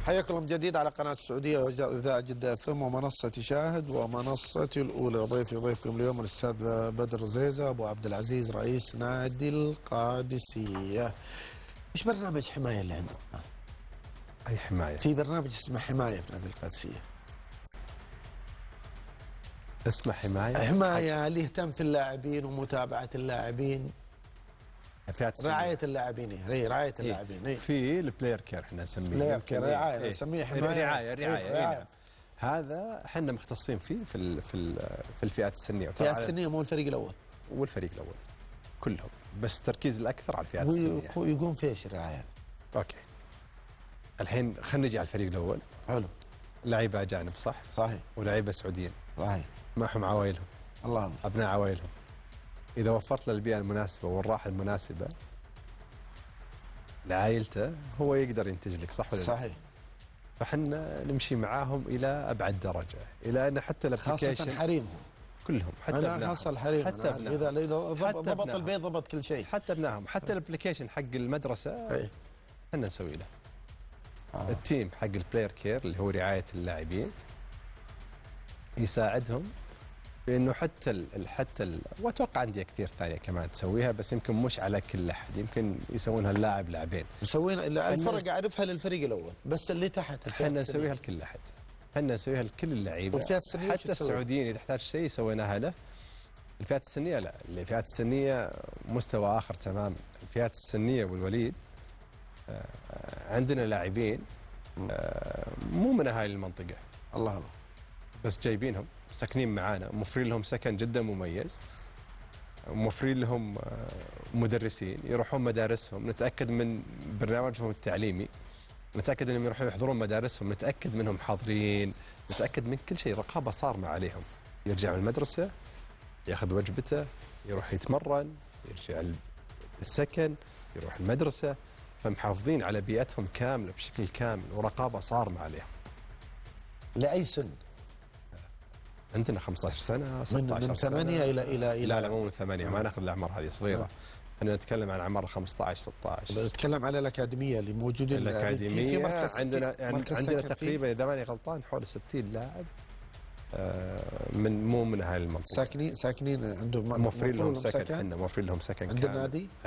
حياكم الله من جديد على قناة السعودية وإذاعة جدة FM ومنصة شاهد ومنصتي الأولى. ضيفكم اليوم الأستاذ بدر زيزة أبو عبد العزيز رئيس نادي القادسية. إيش برنامج حماية اللي عندكم؟ أي حماية؟ في برنامج اسمه حماية في نادي القادسية. اسمه حماية؟ حماية اللي يهتم في اللاعبين ومتابعة اللاعبين، رعاية اللاعبين. رعاية اللاعبين. في البلاير كير احنا نسميه. بلاير كير رعاية، نسميه حماية. رعاية. هذا احنا مختصين فيه في الفئات السنية. الفئات السنية مو الفريق الأول والفريق الأول كلهم، بس التركيز الأكثر على الفئات السنية. يقوم في ايش الرعاية؟ اوكي، الحين خلينا نجي على الفريق الأول. حلو. لعيبة أجانب صح؟ صحيح. ولاعيبة سعوديين صحيح. معهم عوائلهم. الله. أبناء عوائلهم. إذا وفرت له البيئة المناسبة والراحة المناسبة لعائلته هو يقدر ينتج لك، صح ولا لا؟ صحيح. فحنا نمشي معاهم إلى أبعد درجة، إلى أن حتى الابلكيشن خاصة حريمهم كلهم، حتى أنا خاصة الحريم، حتى إذا ضبط البيت ضبط كل شيء، حتى ابنائهم، حتى الابلكيشن حق المدرسة احنا نسوي له. التيم حق البلاير كير اللي هو رعاية اللاعبين يساعدهم بانه حتى واتوقع انديه كثير ثانيه كمان تسويها، بس يمكن مش على كل احد، يمكن يسوونها اللاعب لاعبين. مسوين الفرق اعرفها للفريق الاول، بس اللي تحت احنا نسويها لكل احد، احنا نسويها لكل اللعيبه. والفئات السنيه حتى السعوديين اذا احتاج شيء سويناها له. الفئات السنيه لا، الفئات السنيه مستوى اخر تمام. الفئات السنيه والوليد عندنا لاعبين مو من اهالي المنطقه. الله، بس جايبينهم ساكنين معانا، موفرين لهم سكن جدا مميز، موفرين لهم مدرسين يروحون مدارسهم، نتأكد من برنامجهم التعليمي، نتأكد انهم يروحون يحضرون مدارسهم، نتأكد منهم حاضرين، نتأكد من كل شيء. رقابة صارمة عليهم. يرجع من المدرسة ياخذ وجبته، يروح يتمرن، يرجع السكن، يروح المدرسة، فمحافظين على بيئتهم كاملة بشكل كامل، ورقابة صارمة عليهم. لأي سن؟ عندنا 15 سنة، 16 من 8 إلى لا مو من 8، ما ناخذ الأعمار هذه صغيرة. احنا نتكلم عن أعمار 15 16. نتكلم على الأكاديمية اللي موجودين. الأكاديمية في مركز عندنا عندنا تقريبا إذا ماني غلطان حول 60 لاعب مو من أهل المنطقة. ساكنين عندهم، موفرين لهم سكن. احنا موفرين لهم سكن عند النادي.